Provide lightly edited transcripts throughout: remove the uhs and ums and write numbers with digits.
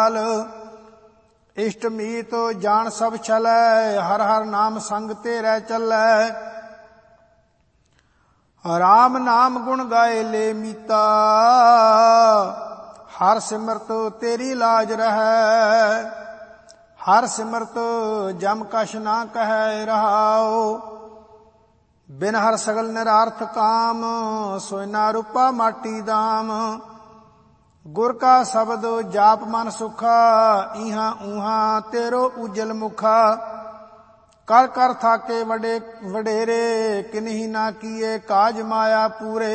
काल। इष्ट मीत जान सब छलै, हर हर नाम संग तेरै चलै। राम नाम गुण गाए ले मीता, हर सिमरत तेरी लाज रहै। हर सिमरत जम कछ ना कहै रहाओ। बिन हर सगल निरार्थ काम, सोना रूपा माटी दाम। गुर का शब्द जाप मन सुखा, इहां उहां तेरो उजल मुखा। कर कर थाके वडे वडेरे, किन्ही ना किए काज माया पूरे।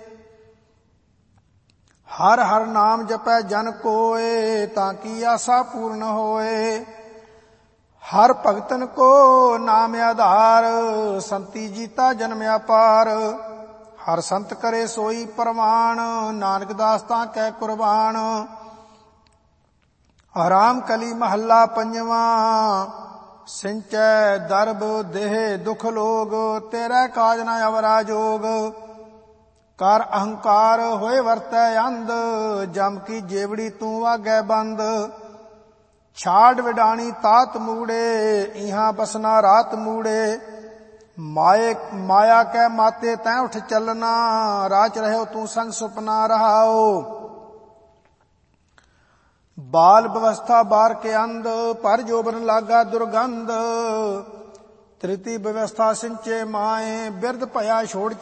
हर हर नाम जपै जन कोय, ताकि आशा पूर्ण होए। हर भगतन को नाम आधार, संति जीता जन्म अपार। हर संत करे सोई परवान, नानक दास तां कै कुर्बान। राम कली महला पंजवा, सिंचै दरब देह दुख लोग। तेरै काज न अवरा जोग। कर अहंकार होए वरतै अंध, जम की जेवड़ी तू आगै बंद। छाड़ विडाणी तात मूड़े, इहां बसना रात मूड़े। माया कै माते तैं उठ चलना, राच रहो तू संग सुपना रहाओ। बाल व्यवस्था बार के अंध, पर जोबन लागा दुर्गंध। तृतीय व्यवस्था सिंचे माए, बिरद भया छोड़